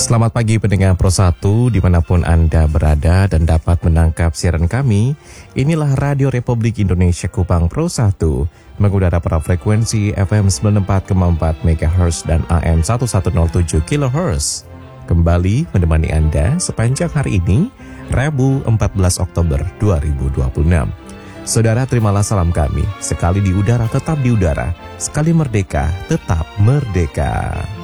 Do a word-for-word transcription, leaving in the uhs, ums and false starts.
Selamat pagi pendengar Pro satu dimanapun Anda berada dan dapat menangkap siaran kami. Inilah Radio Republik Indonesia Kupang Pro satu, mengudara pada frekuensi F M sembilan puluh empat koma empat megahertz dan A M seribu seratus tujuh kilohertz. Kembali menemani Anda sepanjang hari ini, Rabu empat belas Oktober dua ribu dua puluh enam. Saudara, terimalah salam kami. Sekali di udara tetap di udara, sekali merdeka tetap merdeka.